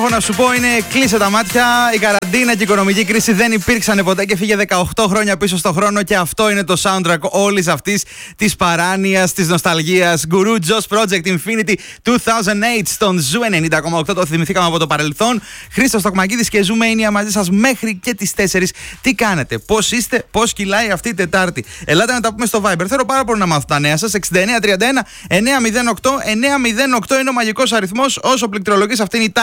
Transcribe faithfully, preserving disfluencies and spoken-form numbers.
έχω να σου πω είναι κλείσε τα μάτια. Η καραντίνα και η οικονομική κρίση δεν υπήρξαν ποτέ και φύγε δεκαοκτώ χρόνια πίσω στον χρόνο και αυτό είναι το soundtrack όλης αυτής της παράνοιας, της νοσταλγίας. Guru Josh Project Infinity δύο χιλιάδες οκτώ στον Ζου ενενήντα κόμμα οκτώ. Το θυμηθήκαμε από το παρελθόν. Χρήστος Τοκμακίδης και Ζου Mania μαζί σας μέχρι και τις τέσσερις. Τι κάνετε, πώς είστε, πώς κυλάει αυτή η Τετάρτη? Ελάτε να τα πούμε στο Viber. Θέλω πάρα πολύ να μάθω τα νέα σας. εξήντα εννέα τριάντα ένα εννιακόσια οκτώ εννιακόσια οκτώ είναι ο μαγικός αριθμός. Όσο πληκτρολογείς, αυτή είναι η